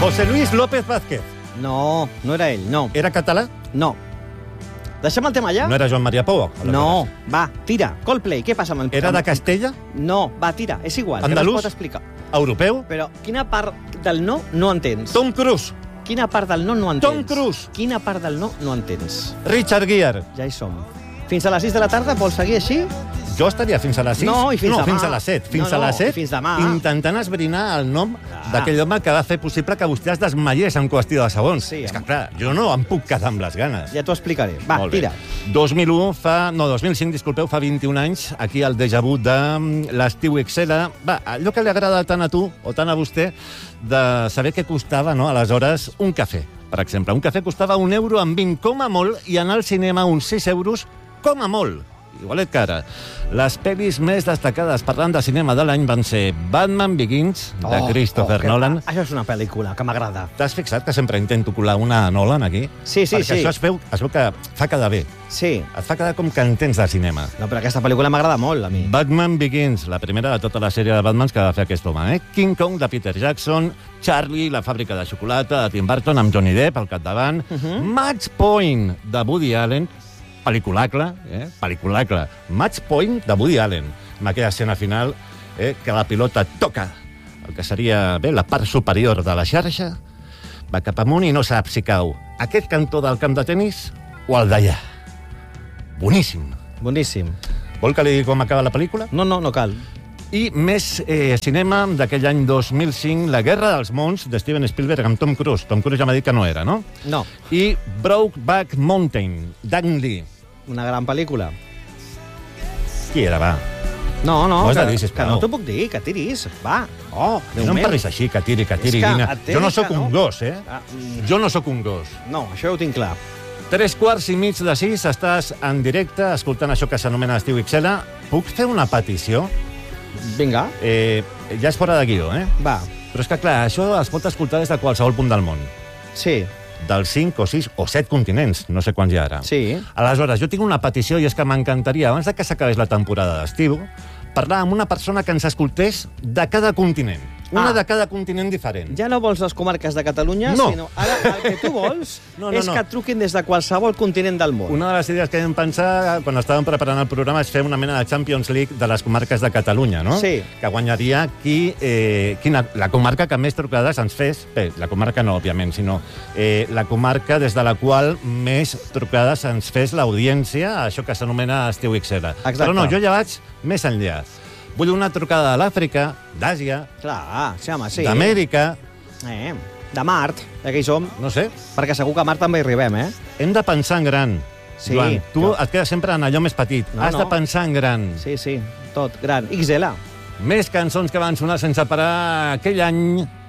José Luis López Vázquez. No, no era ell, no. Era català? No. Deixem el tema allà? No era Joan Maria Pou? No, va, tira. Coldplay, què passa amb el... Era de Castella? No, va, tira, és igual. Andalús? Que no es pot explicar. Europeu? Però quina part del no entens? Tom Cruise? Quina part del no entens? Tom Cruise? Quina part del no entens? Richard Gere? Ja hi som. Fins a les 6 de la tarda, vols seguir així? Jo estaria fins a les 6? No, i fins demà. Fins a les 7. Fins a les 7, fins demà. intentant esbrinar el nom d'aquell home que va fer possible que vostè es desmaiés en qüestió de segons. Sí, és que, clar, jo no em puc quedar amb les ganes. Ja t'ho explicaré. Va, tira. 2005, disculpeu, fa 21 anys, aquí el déjà vu de l'Estiu XL. Va, allò que li agrada tant a tu, o tant a vostè, de saber què costava, no?, aleshores, un cafè. Per exemple, un cafè costava €1,20 com a molt, i anar al cinema uns 6 euros com a molt. Igualet que ara. Les pel·lis més destacades parlant de cinema de l'any van ser Batman Begins, de Christopher Nolan. Això és una pel·lícula que m'agrada. T'has fixat que sempre intento colar una Nolan aquí? Sí, sí, Perquè sí. això es veu que fa quedar bé. Sí. Et fa quedar com que entens de cinema. No, però aquesta pel·lícula m'agrada molt, a mi. Batman Begins, la primera de tota la sèrie de Batmans que va fer aquest home. King Kong, de Peter Jackson, Charlie, la fàbrica de xocolata, de Tim Burton, amb Johnny Depp al capdavant, Match Point, de Woody Allen, pel·liculacle, pel·liculacle. Match Point, de Woody Allen, amb aquella escena final que la pilota toca el que seria la part superior de la xarxa, va cap amunt i no sap si cau aquest cantó del camp de tenis o el d'allà. Boníssim. Boníssim. Vol que li digui com acaba la pel·lícula? No, no cal. I més cinema d'aquell any 2005, La guerra dels mons, de Steven Spielberg amb Tom Cruise. Tom Cruise ja m'ha dit que no era, no? No. I Brokeback Mountain, d'Ang Lee. Una gran pel·lícula. Qui era, va? No, M'ho has de dir, que sisplau. no t'ho puc dir, que tiris. Va. No em parlis així, que tiri, És que Nina. et té Jo no que sóc no. un gos, Jo no sóc un gos. No, això ja ho tinc clar. 3:45, estàs en directe, escoltant això que s'anomena Estiu XL. Puc fer una petició? Vinga. Ja és fora de guió, Va. Però és que, clar, això es pot escoltar des de qualsevol punt del món. Sí. Dels 5 o 6 o 7 continents, no sé quants hi ha ara. Sí. Aleshores, jo tinc una petició i és que m'encantaria, abans de que s'acabés la temporada d'estiu, parlar amb una persona que ens escoltés de cada continent. Una de cada continent diferent. Ja no vols les comarques de Catalunya, No. sinó ara el que tu vols No. és que et truquin des de qualsevol continent del món. Una de les idees que vam pensar quan estàvem preparant el programa és fer una mena de Champions League de les comarques de Catalunya, no? Sí. Que guanyaria la comarca que més trucades ens fes. Bé, la comarca no, òbviament, sinó la comarca des de la qual més trucades ens fes l'audiència, això que s'anomena Estiu XL. Exacte. Però no, jo ja vaig més enllà. Vull una trucada de l'Àfrica, d'Àsia, Clar, sí, home, sí. d'Amèrica, De Mart, ja que hi som. no sé. Perquè segur que a Mart també hi arribem, Hem de pensar en gran. Sí, Joan, tu jo- et quedes sempre en allò més petit. No, Has no. de pensar en gran. Sí, tot, gran. XL. Més cançons que van sonar sense parar aquell any